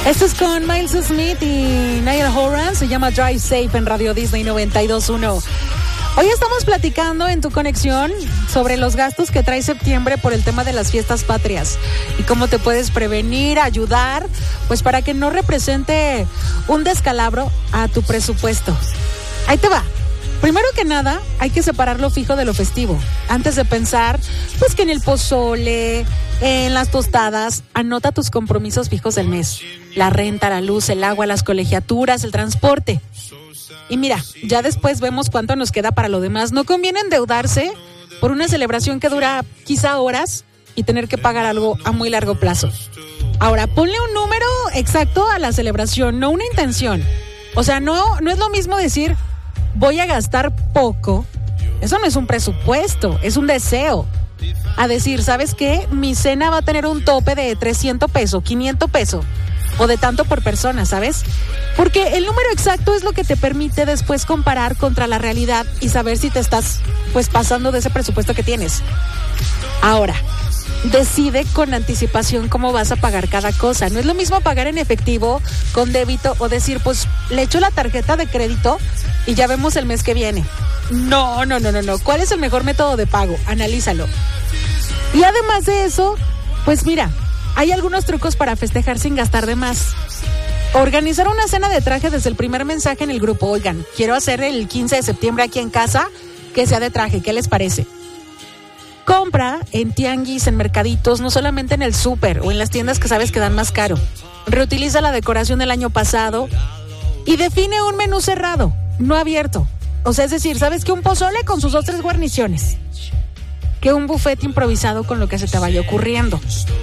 Esto es con Miles Smith y Niall Horan, se llama Drive Safe en Radio Disney 92.1. Hoy estamos platicando en Tu Conexión sobre los gastos que trae septiembre por el tema de las fiestas patrias y cómo te puedes prevenir, ayudar, pues para que no represente un descalabro a tu presupuesto. Ahí te va. Primero que nada, hay que separar lo fijo de lo festivo. Antes de pensar, pues que en el pozole, en las tostadas, anota tus compromisos fijos del mes. La renta, la luz, el agua, las colegiaturas, el transporte. Y mira, ya después vemos cuánto nos queda para lo demás. No conviene endeudarse por una celebración que dura quizá horas y tener que pagar algo a muy largo plazo. Ahora, ponle un número exacto a la celebración, no una intención. O sea, no es lo mismo decir voy a gastar poco. Eso no es un presupuesto, es un deseo. A decir, ¿sabes qué? Mi cena va a tener un tope de 300 pesos, 500 pesos. O de tanto por persona, ¿sabes? Porque el número exacto es lo que te permite después comparar contra la realidad y saber si te estás, pues, pasando de ese presupuesto que tienes. Ahora, decide con anticipación cómo vas a pagar cada cosa. No es lo mismo pagar en efectivo, con débito, o decir, pues, le echo la tarjeta de crédito y ya vemos el mes que viene. No. ¿Cuál es el mejor método de pago? Analízalo. Y además de eso, pues mira, hay algunos trucos para festejar sin gastar de más. Organizar una cena de traje desde el primer mensaje en el grupo. Oigan, quiero hacer el 15 de septiembre aquí en casa, que sea de traje. ¿Qué les parece? Compra en tianguis, en mercaditos, no solamente en el súper o en las tiendas que sabes que dan más caro. Reutiliza la decoración del año pasado y define un menú cerrado, no abierto. O sea, es decir, ¿sabes qué? Un pozole con sus 2-3 guarniciones. Que un buffet improvisado con lo que se te vaya ocurriendo.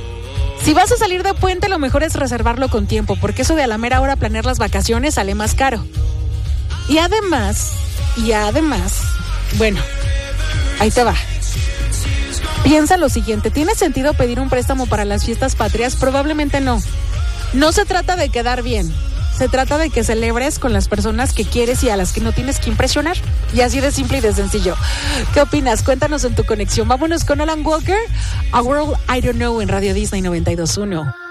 Si vas a salir de puente, lo mejor es reservarlo con tiempo, porque eso de a la mera hora planear las vacaciones sale más caro. Y además, bueno, ahí te va. Piensa lo siguiente, ¿tiene sentido pedir un préstamo para las fiestas patrias? Probablemente no. No se trata de quedar bien, se trata de que celebres con las personas que quieres y a las que no tienes que impresionar. Y así de simple y de sencillo. ¿Qué opinas? Cuéntanos en Tu Conexión. Vámonos con Alan Walker, A World I Don't Know en Radio Disney 92.1.